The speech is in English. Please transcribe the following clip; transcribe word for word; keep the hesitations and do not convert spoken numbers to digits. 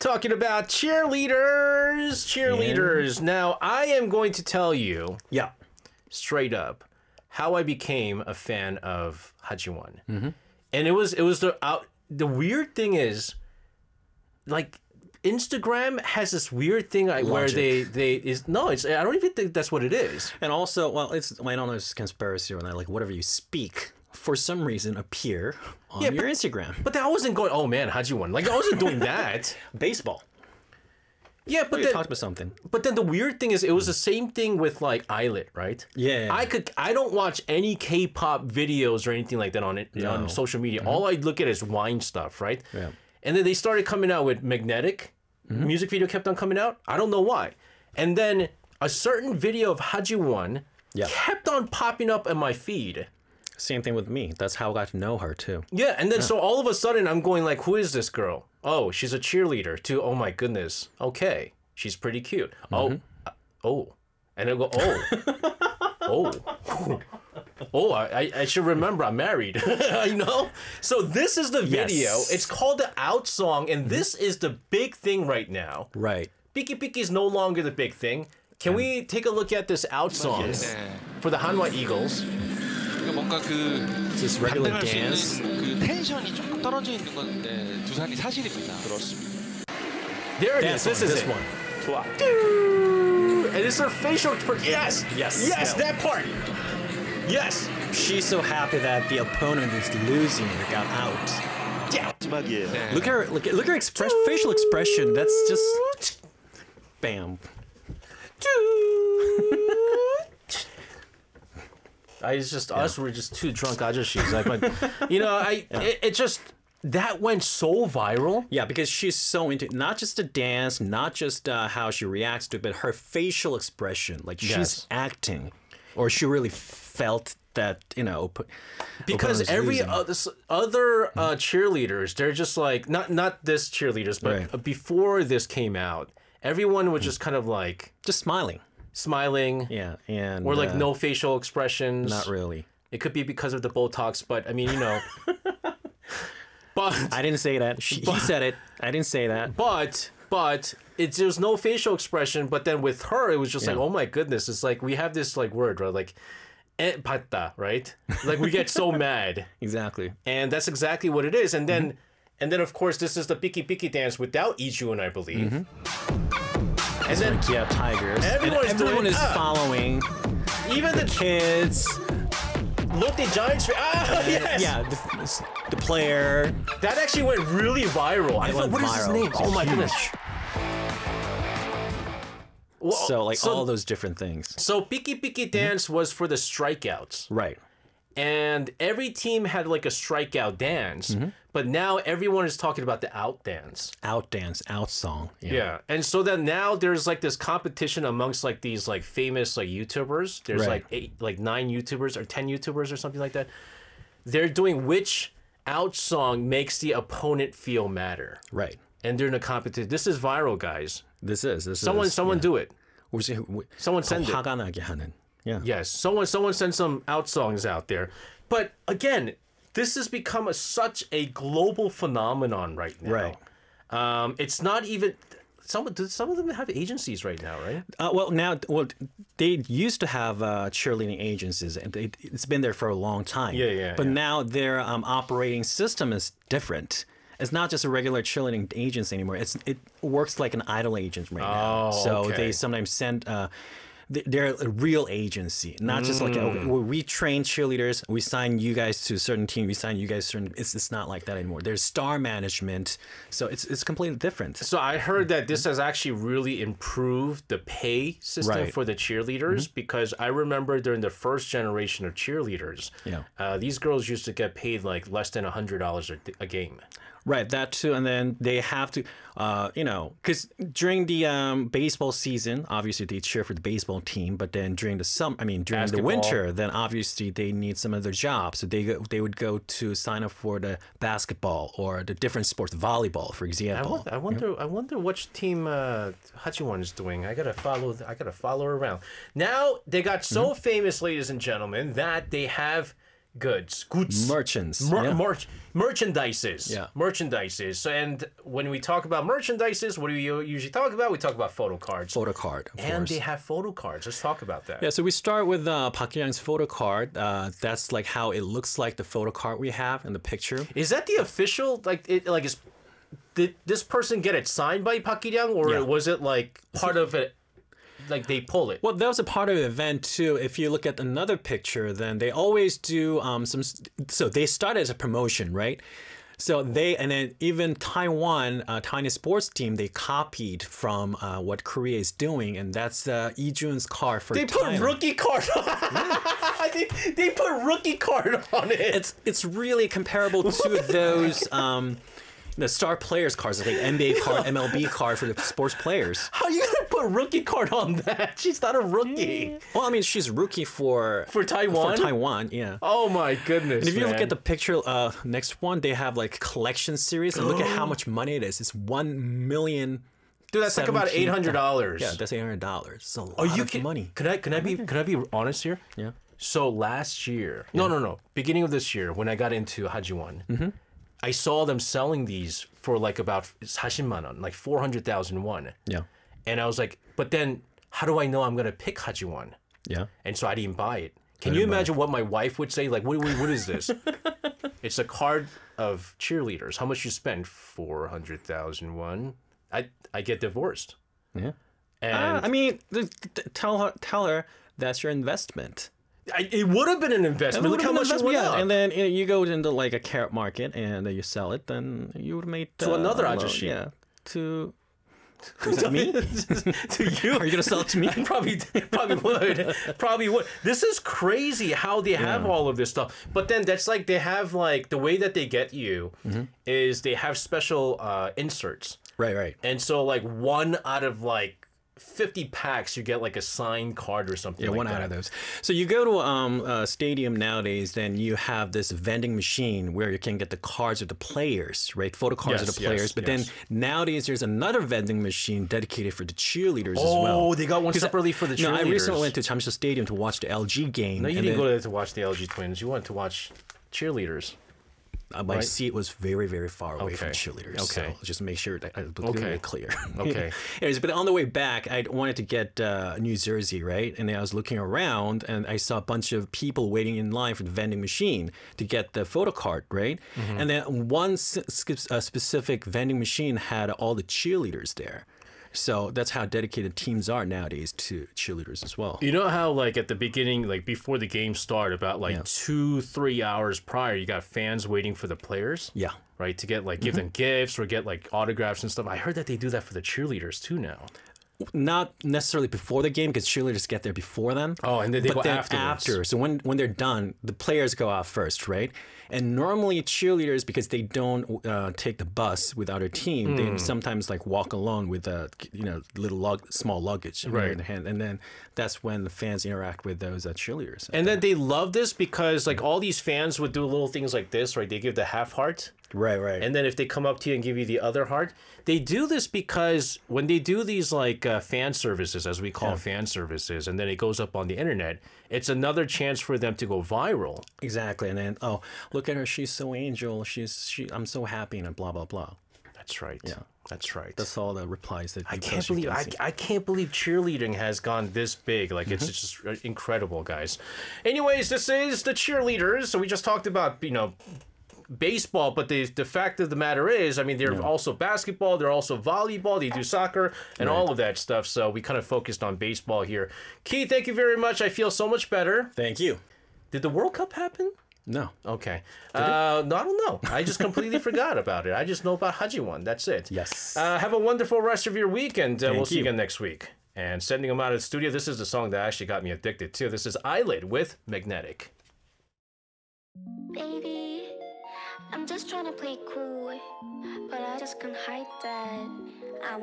talking about cheerleaders. Cheerleaders. Yeah. Now, I am going to tell you, yeah, straight up, how I became a fan of Hajiwon. Mm-hmm. And it was it was the out. The weird thing is, like, Instagram has this weird thing like, where they they is no, it's I don't even think that's what it is. And also, well, it's I don't know, it's conspiracy or not. Like whatever you speak, for some reason, appear on yeah, your but, Instagram. But I wasn't going. Oh man, Hajiwon. Like I wasn't doing that. Baseball. Yeah, but we then, talked about something. But then the weird thing is, it was the same thing with like Islet, right? Yeah. I could. I don't watch any K-pop videos or anything like that on it no. on social media. Mm-hmm. All I look at is wine stuff, right? Yeah. And then they started coming out with Magnetic. Mm-hmm. Music video kept on coming out. I don't know why. And then a certain video of Hajiwon yeah. kept on popping up in my feed. Same thing with me. That's how I got to know her too. Yeah, and then yeah. so all of a sudden I'm going like, who is this girl? Oh, she's a cheerleader. To oh my goodness. Okay, she's pretty cute. Mm-hmm. Oh, uh, oh, and I go oh, oh. Oh, I, I should remember I'm married, you know? So this is the video. Yes. It's called the Out Song, and this is the big thing right now. Right. Piki Piki is no longer the big thing. Can um, we take a look at this Out Song yes. for the Hanwha Eagles? 뭔가 그 Just regular dance. 그 텐션이 조금 떨어져 있는 건 네, 두산이 사실입니다. 그렇습니다. There it dance is. This one, is this it. one. 좋아. And it's her facial. Yes. Yes. Yes. Yeah. That part. Yes. She's so happy that the opponent is losing or got out. Yeah. 네. Look at her. Look at look at her express, facial expression. That's just bam. I it's just yeah. us. We're just two drunk ajashis. Like, but you know, I yeah. it, it just that went so viral. Yeah, because she's so into not just the dance, not just uh, how she reacts to it, but her facial expression. Like she's yes. acting, or she really felt that, you know, because every other, other uh, cheerleaders, they're just like not not this cheerleaders, but right. before this came out, everyone was just kind of like just smiling. Smiling, yeah, and or like uh, no facial expressions. Not really. It could be because of the Botox, but I mean, you know. But I didn't say that. She, but, he said it. I didn't say that. But but it's there's no facial expression. But then with her, it was just yeah. like, oh my goodness! It's like we have this like word, right? Like, "pat다," right? Like we get so mad. Exactly. And that's exactly what it is. And then mm-hmm. and then of course this is the Piki Piki dance without Ichun, I believe. Mm-hmm. And then like, yeah, tigers. Everyone's and everyone doing, is ah. following. Even the, the kids. Look, the Giants. Ah, yes. Yeah, the, the player. That actually went really viral. I thought, what viral. is his name? Oh my goodness. Well, so like so, all those different things. So Piki Piki dance mm-hmm. was for the strikeouts. Right. And every team had like a strikeout dance, mm-hmm. but now everyone is talking about the out dance. Out dance, out song. Yeah. yeah. And so then now there's like this competition amongst like these like famous like YouTubers. There's right. like eight, like nine YouTubers or ten YouTubers or something like that. They're doing which out song makes the opponent feel madder. Right. And they're in a competition. This is viral, guys. This is. This someone, is. Someone yeah. do it. We, someone send it. 화가 나게 하는. Yeah. Yes. Someone someone send some out songs out there. But again, this has become a, such a global phenomenon right now. Right. Um, it's not even some some of them have agencies right now, right? Uh, well, now well they used to have uh, cheerleading agencies, and they, it's been there for a long time. Yeah, yeah. But yeah. now their um, operating system is different. It's not just a regular cheerleading agency anymore. It's it works like an idol agent right now. Oh, so okay. they sometimes send. Uh, They're a real agency, not just like okay, well, we train cheerleaders, we sign you guys to a certain team, we sign you guys to certain. It's it's not like that anymore. There's star management, so it's it's completely different. So I heard that this has actually really improved the pay system right. for the cheerleaders mm-hmm. because I remember during the first generation of cheerleaders, yeah, uh, these girls used to get paid like less than a hundred dollars a game. Right, that too, and then they have to, uh, you know, because during the um, baseball season, obviously they cheer for the baseball team, but then during the summer, I mean during Basketball. the winter, then obviously they need some other job, so they go, they would go to sign up for the basketball or the different sports, volleyball, for example. I wonder, I wonder, yeah. I wonder which team uh, Hachiwon is doing. I gotta follow, I gotta follow her around. Now they got so mm-hmm. famous, ladies and gentlemen, that they have goods, goods, Merchants. Mer- yeah. merch, merchandises. Yeah. Merchandises. So, and when we talk about merchandises, what do we usually talk about? We talk about photo cards. Photo card, of and course. they have photo cards. Let's talk about that. Yeah, so we start with uh, Park Hee-young's photo card. Uh, that's like how it looks like the photo card we have in the picture. Is that the official, like, it, like, is, did this person get it signed by Park Hee-young, or Yeah. was it, like, part of it, like, they pull it? Well, that was a part of the event too. If you look at another picture, then they always do um, some. So they started as a promotion, right? So they and then even Taiwan, uh, Taiwan sports team, they copied from uh, what Korea is doing, and that's uh, Lee Jun's card for They put Thailand. rookie card on they, they put rookie card on it. It's it's really comparable to those. Um, the star players cards, like N B A card, M L B card for the sports players. How are you gonna put rookie card on that? She's not a rookie. Well, I mean, she's rookie for For Taiwan? For Taiwan, yeah. Oh my goodness. And if you look man. at the picture, uh, next one, they have like collection series, and look at how much money it is. It's one million. Dude, that's like about eight hundred dollars. Yeah, that's eight hundred dollars. It's a lot Are you of kidding? money. Can I can I be can I be honest here? Yeah. So last year, no, no, no, beginning of this year, when I got into Hajiwon, Mm-hmm. I saw them selling these for like about 사십만 원, like four hundred thousand won. Yeah. And I was like, but then how do I know I'm gonna pick Hajiwon? Yeah. And so I didn't buy it. Can didn't you buy imagine what my wife would say? Like, what, what, what is this? It's a card of cheerleaders. How much you spend? four hundred thousand won. I I get divorced. Yeah. And Uh, I mean, th- th- tell her, tell her that's your investment. I, it would have been an investment. Look how much it went yeah. up. And then you, know, you go into like a carrot market and uh, you sell it, then you would have made To uh, another a lo- ajashi. Yeah. To is that me? To you. Are you gonna sell it to me? probably probably would probably would this is crazy how they have Yeah. all of this stuff, but then that's like they have like the way that they get you Mm-hmm. is they have special uh inserts, Right. Right. and so like one out of like fifty packs you get like a signed card or something Yeah, like one that. out of those. So you go to um, a stadium nowadays, then you have this vending machine where you can get the cards of the players, right? Photo cards of Yes, the yes, players. But yes. then nowadays there's another vending machine dedicated for the cheerleaders as well. Oh, they got one 'Cause I- separately for the No, I cheerleaders. recently went to Chamsa Stadium to watch the L G game. No, you and didn't then, go there to watch the L G Twins. You went to watch cheerleaders. uh, my right? seat was very, very far away from Okay. cheerleaders. Okay. So just make sure that I was Okay. clear. Okay. Anyways, but on the way back, I wanted to get uh, New Jersey, right? And then I was looking around and I saw a bunch of people waiting in line for the vending machine to get the photo card, right? Mm-hmm. And then one s- s- uh, specific vending machine had all the cheerleaders there. So that's how dedicated teams are nowadays to cheerleaders as well. You know how like at the beginning, like before the game started, about like Yeah. two, three hours prior, you got fans waiting for the players, Yeah. right? To get like give them gifts or get like autographs and stuff. I heard that they do that for the cheerleaders too now. Not necessarily before the game because cheerleaders get there before then. Oh, and then they but go then afterwards. after. So when when they're done, the players go out first, right? And normally cheerleaders, because they don't uh, take the bus with other team, Hmm. they sometimes like walk alone with a you know little lug- small luggage in their- Right. in their hand, and then that's when the fans interact with those uh, cheerleaders. And then they love this because like all these fans would do little things like this, right? They give the half heart. right, right, And then if they come up to you and give you the other heart, they do this because when they do these like uh, fan services, as we call fan services, and then it goes up on the internet, it's another chance for them to go viral. exactly. And then oh, look at her, she's so angel. She's she. I'm so happy and blah blah blah. That's right. Yeah. That's right. That's all the replies that I you can't guys are believe I, getting. I can't believe cheerleading has gone this big. Like it's just incredible, guys. Anyways, this is the cheerleaders. So we just talked about you know baseball, but the the fact of the matter is, I mean, they're also basketball, they're also volleyball, they do soccer and all of that stuff. So we kind of focused on baseball here. Keith, thank you very much. I feel so much better. Thank you. Did the World Cup happen? No. Okay. Uh, no, I don't know. I just completely forgot about it. I just know about Hajiwon. That's it. Yes. Uh, have a wonderful rest of your week, and uh, we'll Thank see you you. again next week. And sending them out of the studio, this is the song that actually got me addicted to. This is Eyelid with Magnetic. Baby, I'm just trying to play cool, but I just can't hide that. I